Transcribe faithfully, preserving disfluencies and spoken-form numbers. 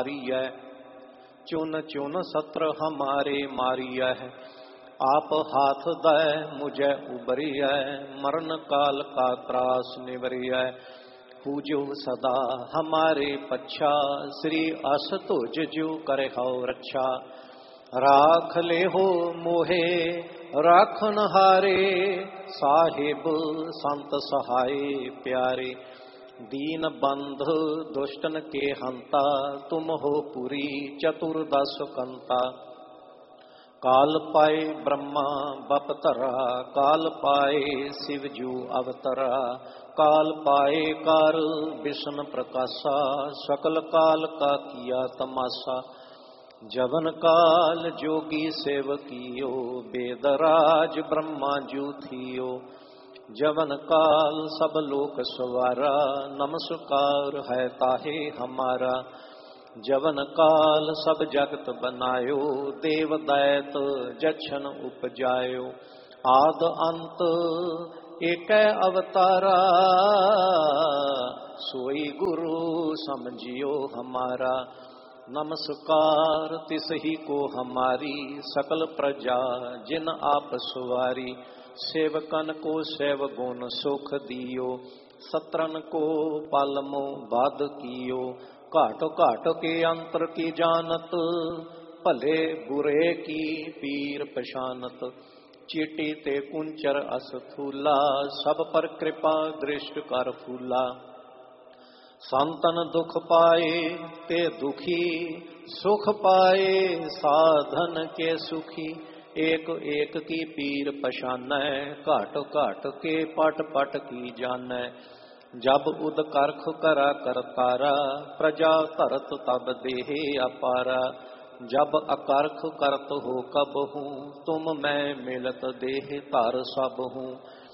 है। चुन चुन सत्र हमारे मारिया है, आप हाथ दय मुझे उबरिया। मरण काल का त्रास निवरिया, पूजो सदा हमारे पच्छा। श्री असतुज जो करे हो रक्षा, राख ले हो मोहे राखन हारे। साहिब संत सहाय प्यारे, दीन बंध दुष्टन के हंता। तुम हो पुरी चतुर्दश कंता, काल पाए ब्रह्मा बपतरा। काल पाए शिवजू अवतरा, काल पाए कार विष्णु प्रकाशा। सकल काल का किया तमाशा, जवन काल जोगी सेवकियो। वेदराज ब्रह्मा जू थियो, जवन काल सब लोक सवारा। नमस्कार है ताहे हमारा, जवन काल सब जगत बनायो। देव दैत जछन उपजायो, आद अंत एक अवतारा। सोई गुरु समझियो हमारा, नमस्कार तिस ही को हमारी। सकल प्रजा जिन आप सुवारी, सेवकन को सेव गुण सुख दियो। सत्रन को पालमो बाध कियो, घाट घाट के अंतर की जानत। भले बुरे की पीर पशानत, चीटी ते कुंचर अस फूला। सब पर कृपा दृष्ट कर फूला, संतन दुख पाए ते दुखी। सुख पाए साधन के सुखी, एक एक की पीर पशानै। घाट घाट के पट पट की जानै, जब उद करख करा करतारा। प्रजा धरत तब देहे अपारा, जब अकरख करत हो कब हूँ। तुम मैं मिलत देह धर सब हूँ,